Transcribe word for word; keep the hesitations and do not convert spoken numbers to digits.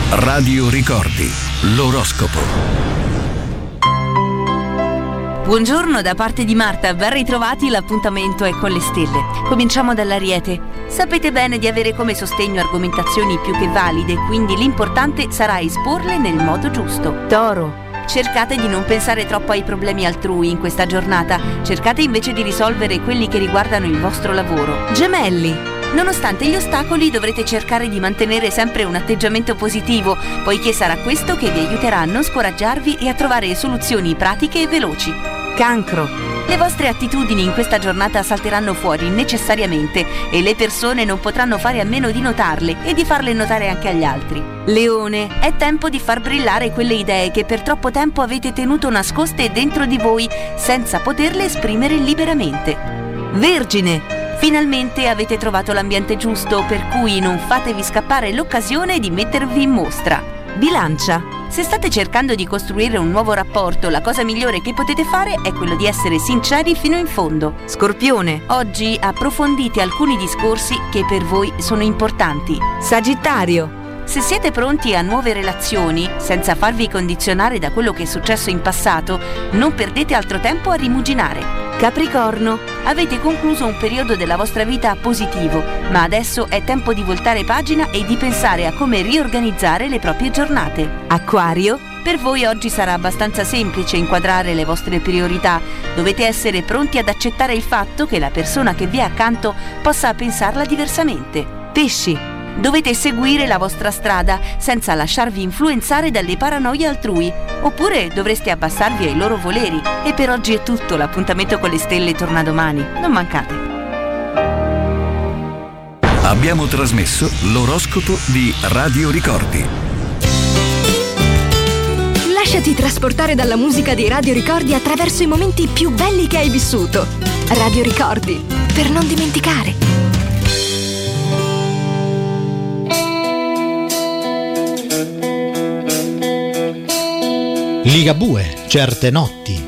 Radio Ricordi, l'oroscopo. Buongiorno da parte di Marta, ben ritrovati, l'appuntamento è con le stelle. Cominciamo dall'Ariete. Sapete bene di avere come sostegno argomentazioni più che valide, quindi l'importante sarà esporle nel modo giusto. Toro. Cercate di non pensare troppo ai problemi altrui in questa giornata, cercate invece di risolvere quelli che riguardano il vostro lavoro. Gemelli. Nonostante gli ostacoli dovrete cercare di mantenere sempre un atteggiamento positivo, poiché sarà questo che vi aiuterà a non scoraggiarvi e a trovare soluzioni pratiche e veloci. Cancro. Le vostre attitudini in questa giornata salteranno fuori necessariamente e le persone non potranno fare a meno di notarle e di farle notare anche agli altri. Leone. È tempo di far brillare quelle idee che per troppo tempo avete tenuto nascoste dentro di voi senza poterle esprimere liberamente. Vergine. Finalmente avete trovato l'ambiente giusto, per cui non fatevi scappare l'occasione di mettervi in mostra. Bilancia. Se state cercando di costruire un nuovo rapporto, la cosa migliore che potete fare è quello di essere sinceri fino in fondo. Scorpione. Oggi approfondite alcuni discorsi che per voi sono importanti. Sagittario. Se siete pronti a nuove relazioni, senza farvi condizionare da quello che è successo in passato, non perdete altro tempo a rimuginare. Capricorno. Avete concluso un periodo della vostra vita positivo, ma adesso è tempo di voltare pagina e di pensare a come riorganizzare le proprie giornate. Acquario. Per voi oggi sarà abbastanza semplice inquadrare le vostre priorità. Dovete essere pronti ad accettare il fatto che la persona che vi è accanto possa pensarla diversamente. Pesci. Dovete seguire la vostra strada senza lasciarvi influenzare dalle paranoie altrui, oppure dovreste abbassarvi ai loro voleri. E per oggi è tutto, l'appuntamento con le stelle torna domani, non mancate. Abbiamo trasmesso l'oroscopo di Radio Ricordi. Lasciati trasportare dalla musica dei Radio Ricordi attraverso i momenti più belli che hai vissuto. Radio Ricordi, per non dimenticare. Ligabue, certe notti.